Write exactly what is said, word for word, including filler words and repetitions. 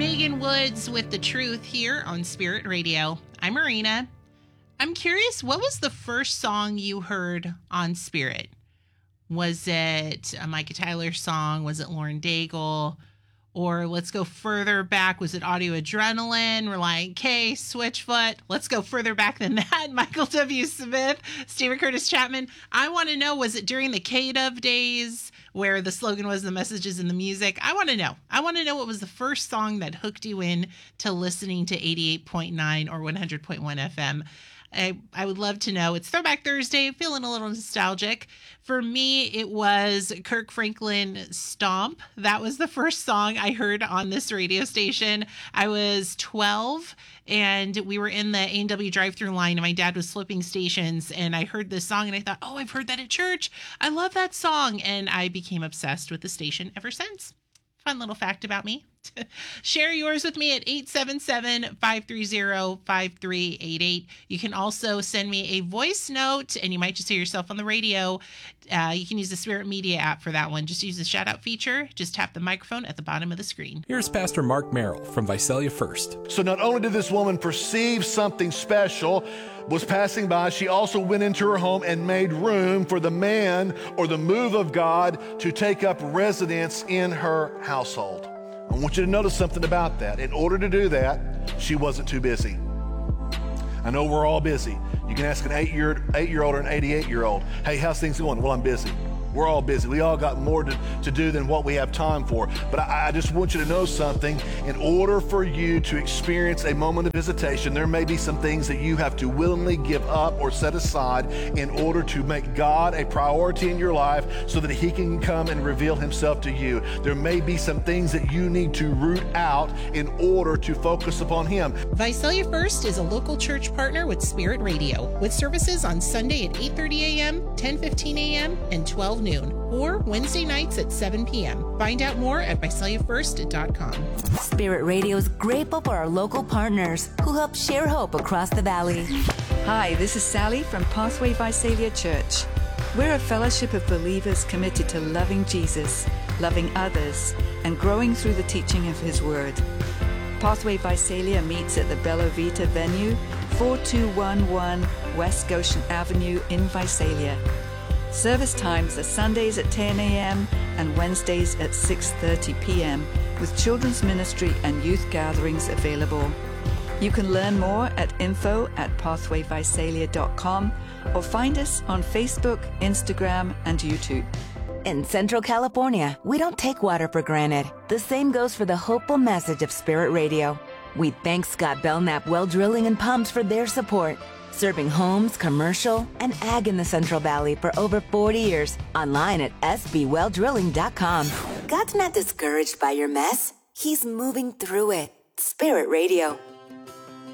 Megan Woods with The Truth here on Spirit Radio. I'm Marina. I'm curious, what was the first song you heard on Spirit? Was it a Micah Tyler song? Was it Lauren Daigle? Or let's go further back. Was it Audio Adrenaline? Reliant K, Switchfoot. Let's go further back than that. Michael W. Smith, Stephen Curtis Chapman. I want to know, was it during the K-Dove days where the slogan was the messages in the music? I want to know. I want to know what was the first song that hooked you in to listening to eighty-eight point nine or one hundred point one F M. I, I would love to know. It's Throwback Thursday, feeling a little nostalgic. For me, it was Kirk Franklin, Stomp. That was the first song I heard on this radio station. I was twelve, and we were in the A and W drive-thru line, and my dad was flipping stations, and I heard this song, and I thought, oh, I've heard that at church. I love that song, and I became obsessed with the station ever since. Fun little fact about me. Share yours with me at eight seven seven, five three zero, five three eight eight. You can also send me a voice note, and you might just hear yourself on the radio. Uh, you can use the Spirit Media app for that one. Just use the shout out feature. Just tap the microphone at the bottom of the screen. Here's Pastor Mark Merrill from Visalia First. So not only did this woman perceive something special was passing by, she also went into her home and made room for the man or the move of God to take up residence in her household. I want you to notice something about that. In order to do that, she wasn't too busy. I know we're all busy. You can ask an eight-year, eight-year-old or an eighty-eight-year-old, hey, how's things going? Well, I'm busy. We're all busy. We all got more to, to do than what we have time for. But I, I just want you to know something. In order for you to experience a moment of visitation, there may be some things that you have to willingly give up or set aside in order to make God a priority in your life so that He can come and reveal Himself to you. There may be some things that you need to root out in order to focus upon Him. Visalia First is a local church partner with Spirit Radio, with services on Sunday at eight thirty a.m., ten fifteen a.m., and twelve noon, or Wednesday nights at seven p.m. Find out more at visalia first dot com. Spirit Radio is grateful for our local partners who help share hope across the valley. Hi, this is Sally from Pathway Visalia Church. We're a fellowship of believers committed to loving Jesus, loving others, and growing through the teaching of His Word. Pathway Visalia meets at the Bella Vita venue, four two one one West Goshen Avenue in Visalia. Service times are Sundays at ten a.m. and Wednesdays at six thirty p.m. with children's ministry and youth gatherings available. You can learn more at info at pathway visalia dot com or find us on Facebook, Instagram, and YouTube. In Central California, we don't take water for granted. The same goes for the hopeful message of Spirit Radio. We thank Scott Belknap Well Drilling and Pumps for their support. Serving homes, commercial, and ag in the Central Valley for over forty years. Online at s b well drilling dot com. God's not discouraged by your mess. He's moving through it. Spirit Radio.